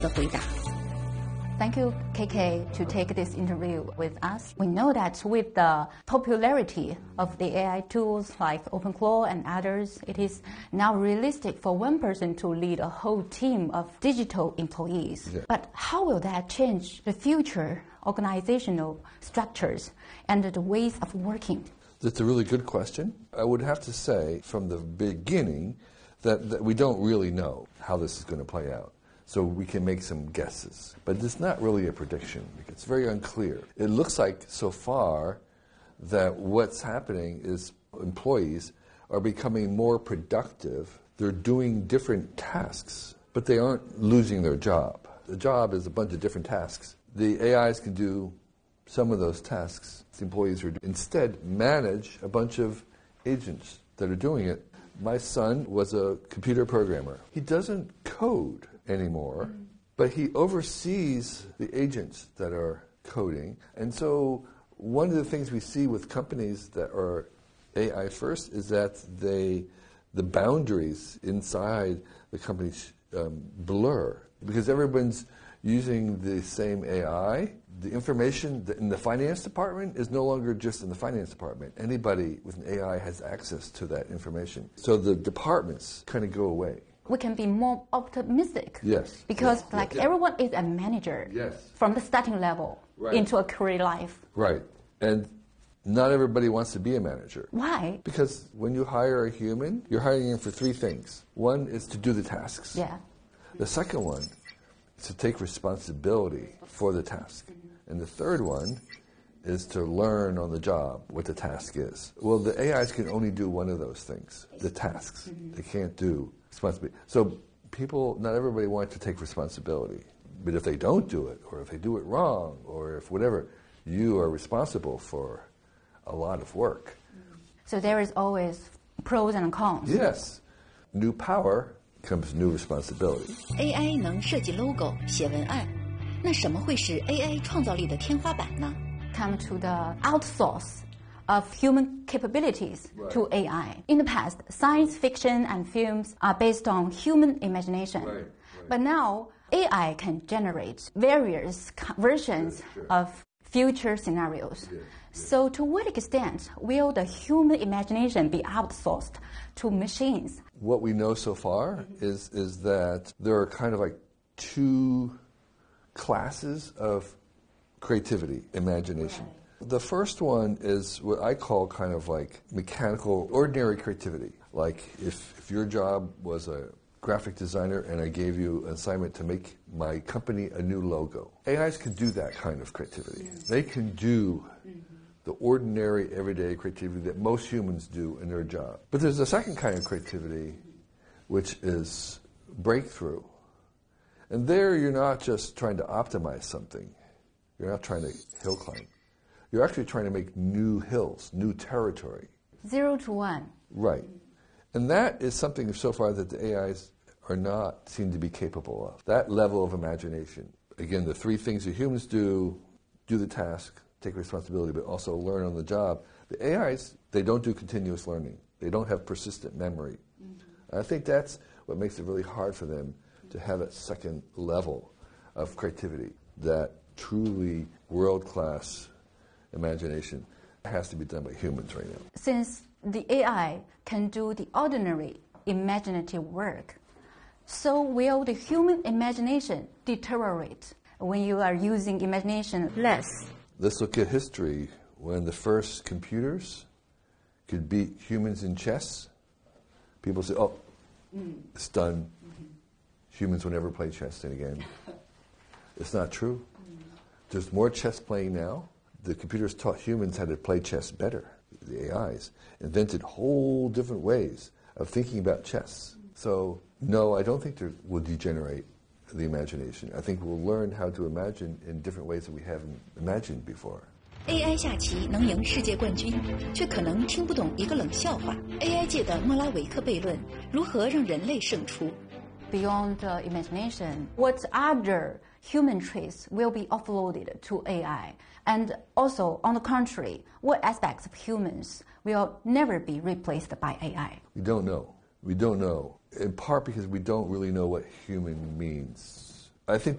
的回答。 Thank you, KK, to take this interview with us. We know that with the popularity of the AI tools like OpenClaw and others, it is now realistic for one person to lead a whole team of digital employees. Yeah. But how will that change the future organizational structures and the ways of working? That's a really good question. I would have to say from the beginning that we don't really know how this is going to play out. So we can make some guesses. But it's not really a prediction. It's very unclear. It looks like so far that what's happening is employees are becoming more productive. They're doing different tasks, but they aren't losing their job. The job is a bunch of different tasks. The AIs can do some of those tasks the employees are instead manage a bunch of agents that are doing it. My son was a computer programmer. He doesn't code anymore, but he oversees the agents that are coding. And so one of the things we see with companies that are AI first is that the boundaries inside the companies blur because everyone's using the same AI. The information in the finance department is no longer just in the finance department. Anybody with an AI has access to that information. So the departments kind of go away. We can be more optimistic. Yes. Because yes, everyone is a manager. Yes. From the starting level into a career life. Right. And not everybody wants to be a manager. Why? Because when you hire a human, you're hiring him for three things. One is to do the tasks. Yeah. The second one is to take responsibility for the task. And the third one is to learn on the job what the task is. Well, the AIs can only do one of those things, the tasks. They can't do responsibility. So not everybody wants to take responsibility. But if they don't do it, or if they do it wrong, or if whatever, you are responsible for a lot of work. So there is always pros and cons. Yes. New power comes new responsibility. AI 能设计 logo 写文案，那什么会是 AI 创造力的天花板呢？ Come to the outsource of human capabilities to AI. In the past, science fiction and films are based on human imagination. But now, AI can generate various versions of future scenarios. So to what extent will the human imagination be outsourced to machines? What we know so far is that there are kind of like two classes of creativity, imagination. The first one is what I call kind of like mechanical, ordinary creativity. Like if your job was a graphic designer and I gave you an assignment to make my company a new logo. AIs can do that kind of creativity. They can do the ordinary, everyday creativity that most humans do in their job. But there's a second kind of creativity, which is breakthrough. And there you're not just trying to optimize something. You're not trying to hill climb. You're actually trying to make new hills, new territory. 0 to 1. Right. And that is something so far that the AIs are not seen to be capable of. That level of imagination. Again, the three things that humans do the task, take responsibility, but also learn on the job. The AIs, they don't do continuous learning. They don't have persistent memory. I think that's what makes it really hard for them to have that second level of creativity, that truly world-class imagination has to be done by humans right now. Since the AI can do the ordinary imaginative work, so will the human imagination deteriorate when you are using imagination less? Let's look at history. When the first computers could beat humans in chess, people say, oh, it's done. Humans will never play chess again. It's not true. There's more chess playing now. The computers taught humans how to play chess better. The AIs invented whole different ways of thinking about chess. So, no, I don't think there will degenerate the imagination. I think we'll learn how to imagine in different ways that we haven't imagined before. AI 下棋能赢世界冠军，却可能听不懂一个冷笑话。AI 界的莫拉维克悖论，如何让人类胜出？ Beyond imagination, what other human traits will be offloaded to AI? And also, on the contrary, what aspects of humans will never be replaced by AI? We don't know. We don't know. In part because we don't really know what human means. I think